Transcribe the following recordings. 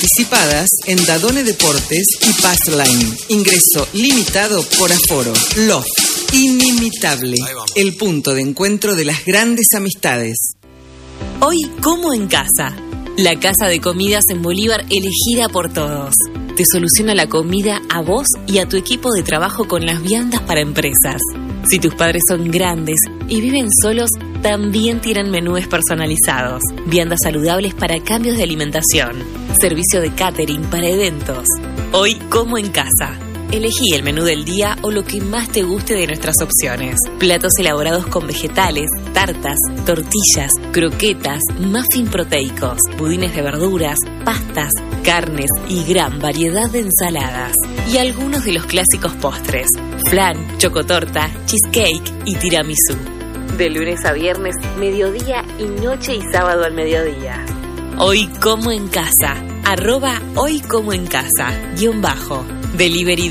Anticipadas en Dadone Deportes y Passline. Ingreso limitado por aforo. Love. Inimitable. El punto de encuentro de las grandes amistades. Hoy como en casa. La casa de comidas en Bolívar elegida por todos. Te soluciona la comida a vos y a tu equipo de trabajo con las viandas para empresas. Si tus padres son grandes y viven solos, también tienen menúes personalizados, viandas saludables para cambios de alimentación, servicio de catering para eventos. Hoy como en casa. Elegí el menú del día o lo que más te guste de nuestras opciones. Platos elaborados con vegetales, tartas, tortillas, croquetas, muffin proteicos, budines de verduras, pastas, carnes y gran variedad de ensaladas. Y algunos de los clásicos postres: flan, chocotorta, cheesecake y tiramisú. De lunes a viernes, mediodía y noche y sábado al mediodía. Hoy como en casa. @hoy como en casa _ Delivery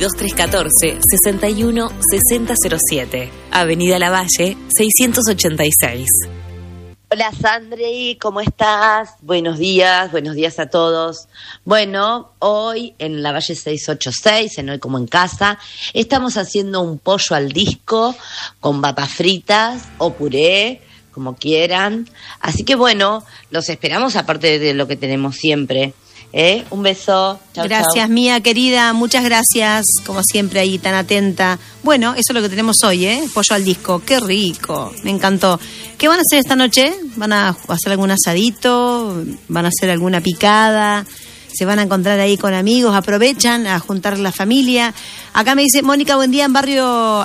2314-61-6007. Avenida Lavalle, 686. Hola Sandri, ¿cómo estás? Buenos días a todos. Bueno, hoy en Lavalle 686, en Hoy como en casa, estamos haciendo un pollo al disco con papas fritas o puré, como quieran. Así que bueno, los esperamos aparte de lo que tenemos siempre. Un beso. Chau, gracias, chau. Mía querida, muchas gracias, como siempre ahí tan atenta. Bueno, eso es lo que tenemos hoy, pollo al disco, qué rico, me encantó. ¿Qué van a hacer esta noche? ¿Van a hacer algún asadito? ¿Van a hacer alguna picada? ¿Se van a encontrar ahí con amigos? ¿Aprovechan a juntar la familia? Acá me dice Mónica, buen día, en barrio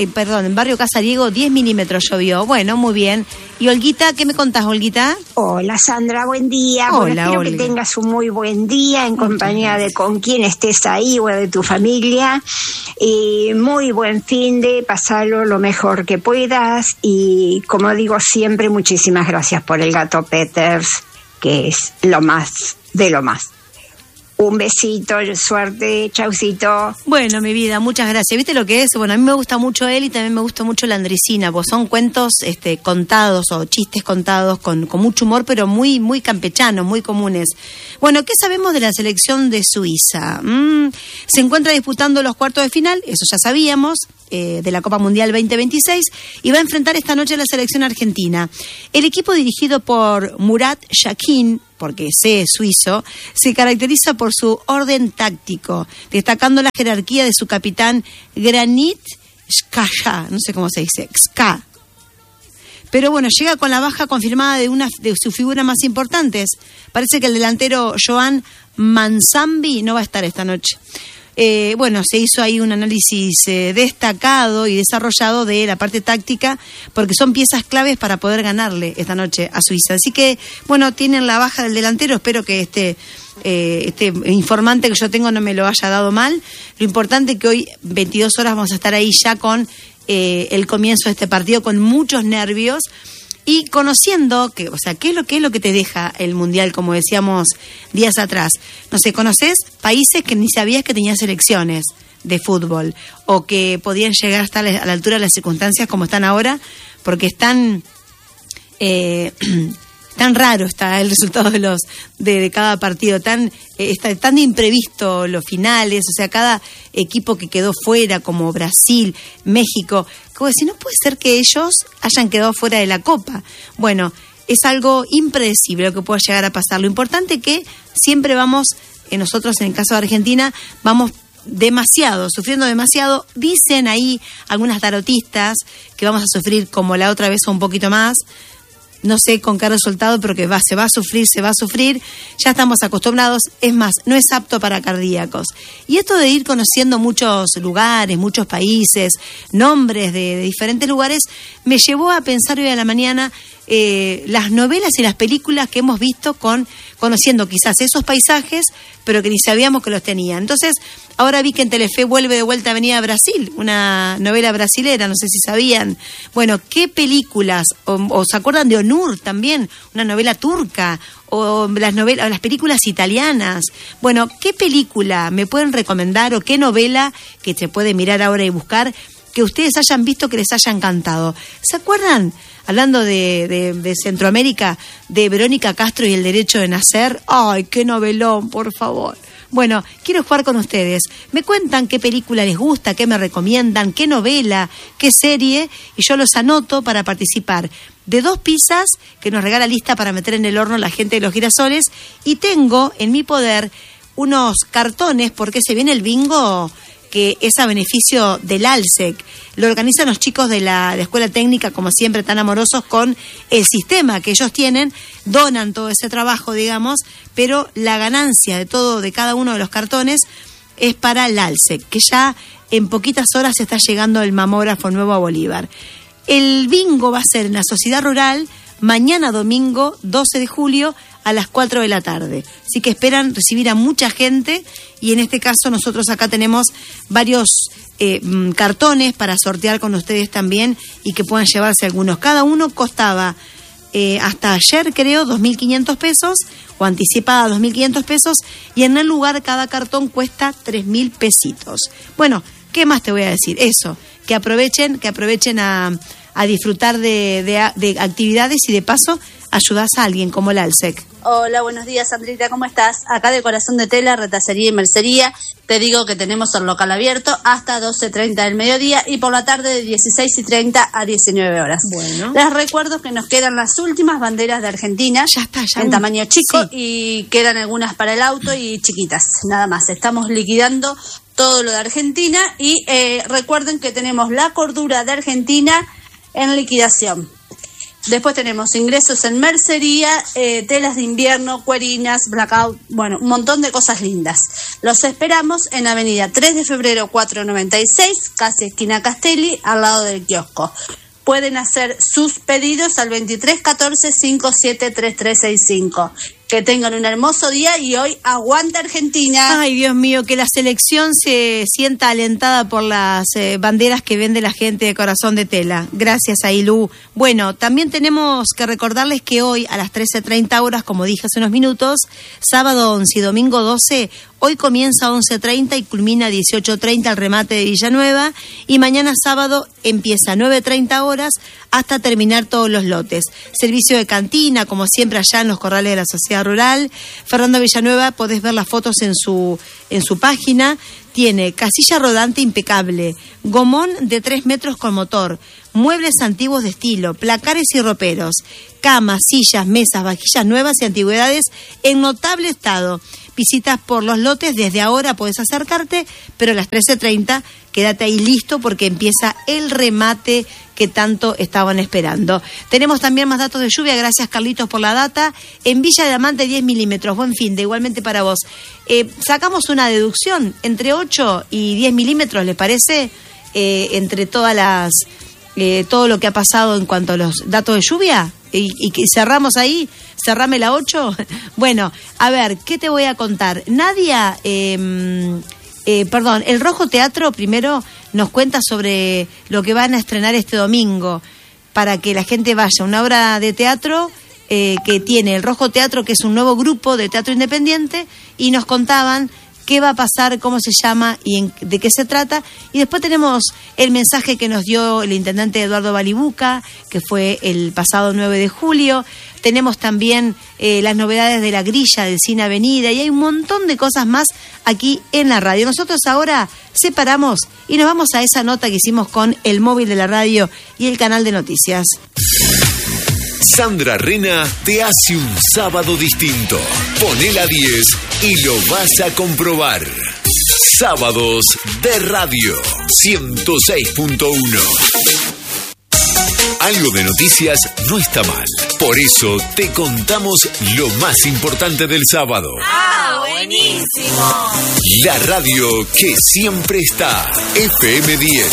Casariego, 10 milímetros llovió. Bueno, muy bien. ¿Y Olguita, qué me contás, Olguita? Hola, Sandra, buen día. Hola, espero que tengas un muy buen día en compañía de con quien estés ahí o de tu familia. Y muy buen fin de pasarlo lo mejor que puedas. Y como digo siempre, muchísimas gracias por el gato Peters, que es lo más de lo más. Un besito, suerte, chaucito. Bueno, mi vida, muchas gracias. ¿Viste lo que es? Bueno, a mí me gusta mucho él y también me gusta mucho la Andresina, pues son cuentos contados o chistes contados con mucho humor, pero muy, muy campechanos, muy comunes. Bueno, ¿qué sabemos de la selección de Suiza? Se encuentra disputando los cuartos de final, eso ya sabíamos, de la Copa Mundial 2026, y va a enfrentar esta noche a la selección argentina. El equipo dirigido por Murat Yakin, porque es suizo, se caracteriza por su orden táctico, destacando la jerarquía de su capitán Granit Xhaka, no sé cómo se dice, Xhaka. Pero bueno, llega con la baja confirmada de una de sus figuras más importantes. Parece que el delantero Joan Manzambi no va a estar esta noche. Bueno, se hizo ahí un análisis destacado y desarrollado de la parte táctica, porque son piezas claves para poder ganarle esta noche a Suiza. Así que, bueno, tienen la baja del delantero. Espero que este informante que yo tengo no me lo haya dado mal. Lo importante es que hoy, 22 horas, vamos a estar ahí ya con el comienzo de este partido, con muchos nervios. Y conociendo, ¿qué es lo que te deja el Mundial, como decíamos días atrás? No sé, conoces países que ni sabías que tenían selecciones de fútbol o que podían llegar hasta a la altura de las circunstancias como están ahora, porque están tan raro está el resultado de cada partido, está tan imprevisto los finales, o sea, cada equipo que quedó fuera, como Brasil, México, como decir, no puede ser que ellos hayan quedado fuera de la Copa. Bueno, es algo impredecible lo que pueda llegar a pasar. Lo importante es que siempre vamos, nosotros en el caso de Argentina, vamos sufriendo demasiado. Dicen ahí algunas tarotistas que vamos a sufrir como la otra vez o un poquito más. No sé con qué resultado, pero que se va a sufrir, ya estamos acostumbrados, es más, no es apto para cardíacos. Y esto de ir conociendo muchos lugares, muchos países, nombres de diferentes lugares, me llevó a pensar hoy a la mañana las novelas y las películas que hemos visto conociendo quizás esos paisajes, pero que ni sabíamos que los tenían. Entonces, ahora vi que en Telefe vuelve de vuelta Avenida Brasil, una novela brasilera, no sé si sabían. Bueno, ¿qué películas? ¿O se acuerdan de Onur también? Una novela turca, o las películas italianas. Bueno, ¿qué película me pueden recomendar o qué novela que se puede mirar ahora y buscar que ustedes hayan visto que les haya encantado. ¿Se acuerdan? Hablando de Centroamérica, de Verónica Castro y el derecho de nacer. ¡Ay, qué novelón, por favor! Bueno, quiero jugar con ustedes. Me cuentan qué película les gusta, qué me recomiendan, qué novela, qué serie, y yo los anoto para participar de 2 pizzas que nos regala Lista para meter en el horno la gente de los girasoles, y tengo en mi poder unos cartones porque se viene el bingo que es a beneficio del ALSEC. Lo organizan los chicos de la Escuela Técnica, como siempre, tan amorosos con el sistema que ellos tienen, donan todo ese trabajo, digamos, pero la ganancia de cada uno de los cartones es para el ALSEC, que ya en poquitas horas está llegando el mamógrafo nuevo a Bolívar. El bingo va a ser en la Sociedad Rural, mañana domingo 12 de julio a las 4 de la tarde. Así que esperan recibir a mucha gente, y en este caso nosotros acá tenemos varios cartones para sortear con ustedes también y que puedan llevarse algunos. Cada uno costaba hasta ayer, creo, 2.500 pesos o anticipada 2.500 pesos, y en el lugar cada cartón cuesta 3.000 pesitos. Bueno, ¿qué más te voy a decir? Eso, que aprovechen a disfrutar de actividades y de paso ayudás a alguien como el ALSEC. Hola, buenos días, Sandrita, ¿cómo estás? Acá de Corazón de Tela, Retacería y Mercería. Te digo que tenemos el local abierto hasta 12:30 del mediodía y por la tarde de 16:30 a 19 horas. Bueno. Les recuerdo que nos quedan las últimas banderas de Argentina. Ya está, en tamaño chico, sí. Y quedan algunas para el auto y chiquitas, nada más. Estamos liquidando todo lo de Argentina y recuerden que tenemos la cordura de Argentina en liquidación. Después tenemos ingresos en mercería, telas de invierno, cuerinas, blackout, bueno, un montón de cosas lindas. Los esperamos en Avenida 3 de Febrero 496, casi esquina Castelli, al lado del kiosco. Pueden hacer sus pedidos al 2314-573365. Que tengan un hermoso día y hoy aguanta Argentina. Ay, Dios mío, que la selección se sienta alentada por las banderas que vende la gente de Corazón de Tela. Gracias, Ailú. Bueno, también tenemos que recordarles que hoy a las 13:30 horas, como dije hace unos minutos, sábado 11 y domingo 12, hoy comienza 11:30 y culmina 18:30 el remate de Villanueva, y mañana sábado empieza 9:30 horas hasta terminar todos los lotes. Servicio de cantina, como siempre, allá en los corrales de la Sociedad Rural. Fernando Villanueva, podés ver las fotos en su página. Tiene casilla rodante impecable, gomón de 3 metros con motor, muebles antiguos de estilo, placares y roperos, camas, sillas, mesas, vajillas nuevas y antigüedades en notable estado. Visitas por los lotes, desde ahora podés acercarte, pero a las 13:30 quédate ahí listo porque empieza el remate que tanto estaban esperando. Tenemos también más datos de lluvia, gracias Carlitos por la data. En Villa Diamante 10 milímetros, buen fin de igualmente para vos. Sacamos una deducción, entre 8 y 10 milímetros, ¿les parece? Entre todas las todo lo que ha pasado en cuanto a los datos de lluvia, y que cerramos ahí, cerrame la 8. Bueno, a ver, ¿qué te voy a contar? Nadia, el Rojo Teatro primero nos cuenta sobre lo que van a estrenar este domingo, para que la gente vaya, una obra de teatro que tiene el Rojo Teatro, que es un nuevo grupo de teatro independiente, y nos contaban qué va a pasar, cómo se llama y de qué se trata. Y después tenemos el mensaje que nos dio el intendente Eduardo Balibuca, que fue el pasado 9 de julio. Tenemos también las novedades de la grilla del Cine Avenida, y hay un montón de cosas más aquí en la radio. Nosotros ahora separamos y nos vamos a esa nota que hicimos con el móvil de la radio y el canal de noticias. Sandra Rena te hace un sábado distinto. Ponela 10 y lo vas a comprobar. Sábados de Radio 106.1. Algo de noticias no está mal. Por eso te contamos lo más importante del sábado. ¡Ah, buenísimo! La radio que siempre está. FM 10.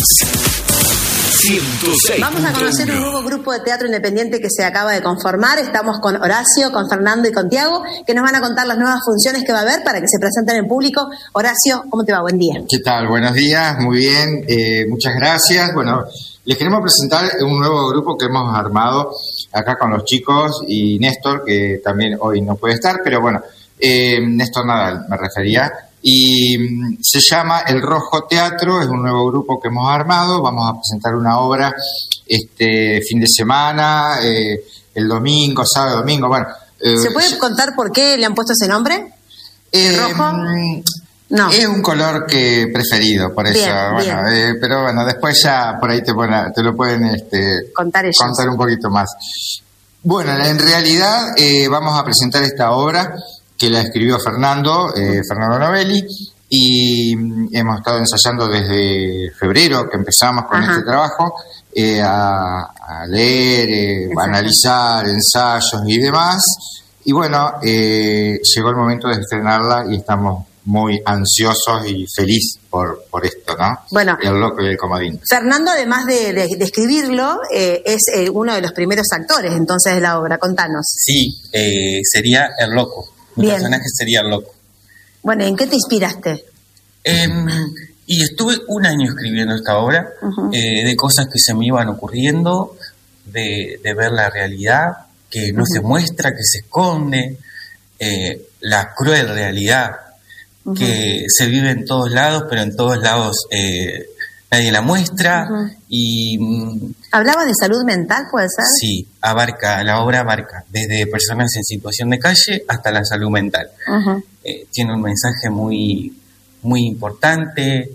106. Vamos a conocer un nuevo grupo de teatro independiente que se acaba de conformar. Estamos con Horacio, con Fernando y con Tiago, que nos van a contar las nuevas funciones que va a haber para que se presenten en público. Horacio, ¿cómo te va? Buen día. ¿Qué tal? Buenos días, muy bien, muchas gracias. Bueno, les queremos presentar un nuevo grupo que hemos armado acá con los chicos y Néstor, que también hoy no puede estar, pero bueno, Néstor Nadal me refería. Y se llama El Rojo Teatro, es un nuevo grupo que hemos armado. Vamos a presentar una obra fin de semana, el domingo, sábado, domingo. Bueno, ¿se puede contar por qué le han puesto ese nombre? ¿El rojo? No. Es un color que preferido, por eso. Bien. Pero bueno, después ya por ahí te lo pueden contar un poquito más. Bueno, en realidad vamos a presentar esta obra que la escribió Fernando Novelli, y hemos estado ensayando desde febrero que empezamos con este trabajo, a leer, a analizar ensayos y demás. Y bueno, llegó el momento de estrenarla y estamos muy ansiosos y feliz por esto, ¿no? Bueno, El Loco y el Comodín. Fernando, además de escribirlo, es uno de los primeros actores entonces de la obra. Contanos. Sí, sería el Loco. Mi personaje sería el Loco. Bueno, ¿en qué te inspiraste? Y estuve un año escribiendo esta obra, de cosas que se me iban ocurriendo, de ver la realidad que no se muestra, que se esconde, la cruel realidad que se vive en todos lados, pero en todos lados nadie la muestra. Y ¿hablaba de salud mental, puede ser? Sí, la obra abarca desde personas en situación de calle hasta la salud mental. Tiene un mensaje muy, muy importante,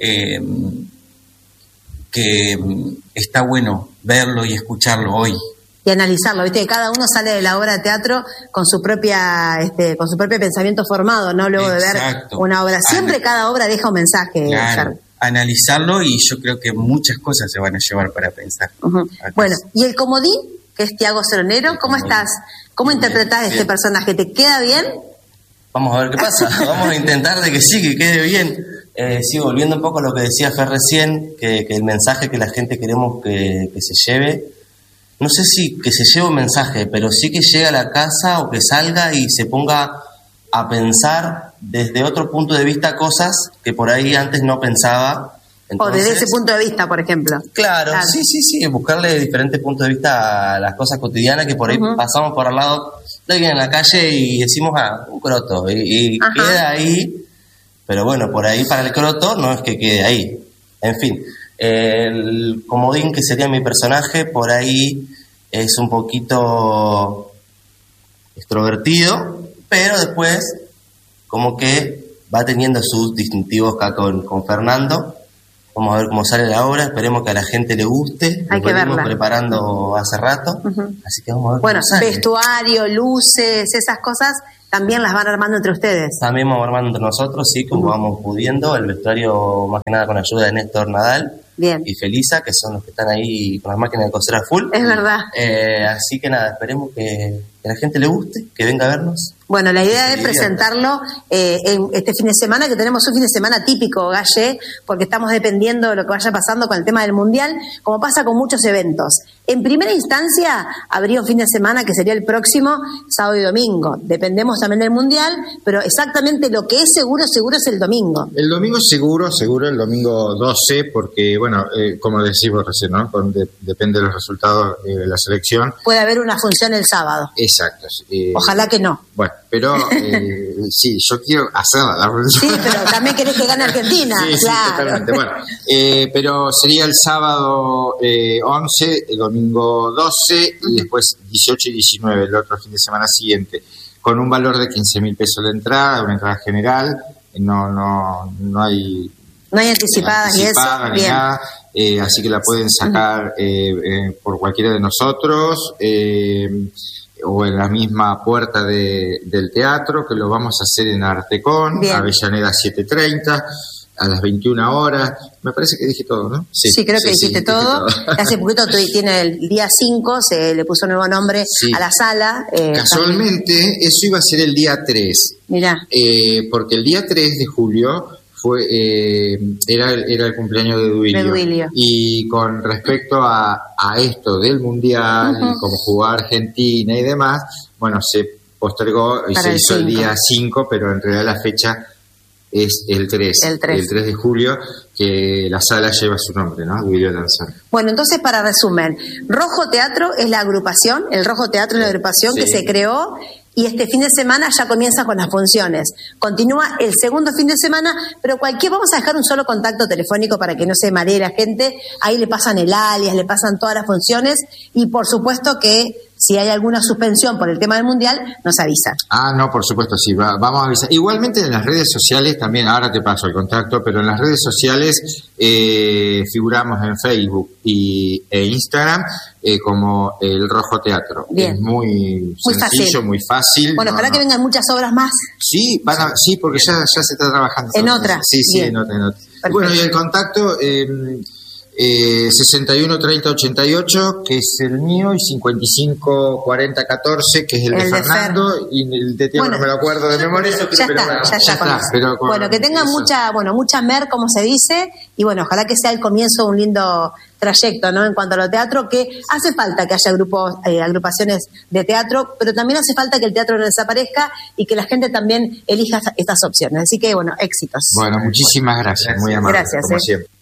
que está bueno verlo y escucharlo hoy. Y analizarlo, viste que cada uno sale de la obra de teatro con su propia pensamiento formado, ¿no? Luego de ver una obra. Siempre cada obra deja un mensaje. Claro, analizarlo, y yo creo que muchas cosas se van a llevar para pensar. Bueno, y el Comodín, que es Tiago Ceronero, ¿cómo estás? ¿Cómo interpretás este personaje? ¿Te queda bien? Vamos a ver qué pasa. Vamos a intentar de que sí, que quede bien. Sí, volviendo un poco a lo que decía Fer recién, que el mensaje que la gente queremos que se lleve, no sé si que se lleve un mensaje, pero sí que llegue a la casa o que salga y se ponga a pensar desde otro punto de vista cosas que por ahí antes no pensaba. Entonces, o desde ese punto de vista, por ejemplo. Claro. Sí, buscarle diferentes puntos de vista a las cosas cotidianas que por ahí pasamos por al lado de alguien en la calle y decimos, un croto, y queda ahí, pero bueno, por ahí para el croto no es que quede ahí. En fin, el Comodín, que sería mi personaje, por ahí es un poquito extrovertido, pero después como que va teniendo sus distintivos acá con Fernando. Vamos a ver cómo sale la obra, esperemos que a la gente le guste. Hay que verla. Preparando hace rato, así que vamos a ver cómo sale. Vestuario, luces, esas cosas también las van armando entre ustedes. También vamos armando entre nosotros, sí, como vamos pudiendo. El vestuario más que nada con ayuda de Néstor Nadal y Felisa, que son los que están ahí con las máquinas de coser a full. Es verdad. Así que nada, esperemos que a la gente le guste, que venga a vernos. Bueno, la idea es presentarlo en este fin de semana, que tenemos un fin de semana típico, Galle, porque estamos dependiendo de lo que vaya pasando con el tema del Mundial, como pasa con muchos eventos. En primera instancia, habría un fin de semana que sería el próximo sábado y domingo. Dependemos también del Mundial, pero exactamente lo que es seguro es el domingo. El domingo seguro, el domingo 12, porque, bueno, como decimos recién, ¿no? Depende de los resultados de la selección. Puede haber una función el sábado. Exacto. Ojalá que no. Bueno, pero sí, yo quiero hacerla. Sí, pero también querés que gane Argentina. Sí, claro. Totalmente. Bueno, pero sería el sábado 11, el domingo 12 y después 18 y 19, el otro fin de semana siguiente, con un valor de 15.000 pesos la entrada, una entrada general. No hay anticipadas ni eso. Ni nada, así que la pueden sacar por cualquiera de nosotros. O en la misma puerta del teatro, que lo vamos a hacer en Artecón, Avellaneda 730, a las 21 horas. Me parece que dije todo, ¿no? Sí, creo que dijiste todo. Hace poquito tiene el día 5, se le puso nuevo nombre a la sala. Casualmente, eso iba a ser el día 3. Mirá. Porque el día 3 de julio era el cumpleaños de Duilio. Y con respecto a esto del Mundial, y cómo jugó Argentina y demás, bueno, se postergó y se hizo el día 5, pero en realidad la fecha es el 3 de julio, que la sala lleva su nombre, ¿no? Duilio Lanzón. Bueno, entonces, para resumen, Rojo Teatro es la agrupación, el Rojo Teatro es la agrupación que se creó y este fin de semana ya comienza con las funciones. Continúa el segundo fin de semana, pero vamos a dejar un solo contacto telefónico para que no se maree la gente. Ahí le pasan el alias, le pasan todas las funciones y por supuesto que si hay alguna suspensión por el tema del Mundial, nos avisa. No, por supuesto, sí, vamos a avisar. Igualmente en las redes sociales también, ahora te paso el contacto, pero en las redes sociales figuramos en Facebook e Instagram como El Rojo Teatro. Bien. Es muy sencillo, muy fácil. Bueno, ojalá que vengan muchas obras más. Sí, sí, porque ya se está trabajando. ¿En otra? Sí, Bien. en otra. Bueno, y el contacto 61 30 88, que es el mío, y 55 40 14, que es el de Fernando, y el de Tiago no me lo acuerdo de memoria. Ya está. Bueno, que tengan mucha mer, como se dice, y bueno, ojalá que sea el comienzo de un lindo trayecto, ¿no? En cuanto a lo teatro, que hace falta que haya grupos, agrupaciones de teatro, pero también hace falta que el teatro no desaparezca y que la gente también elija estas opciones. Así que, bueno, éxitos. Bueno, muchísimas gracias. Muy amable, gracias, como siempre.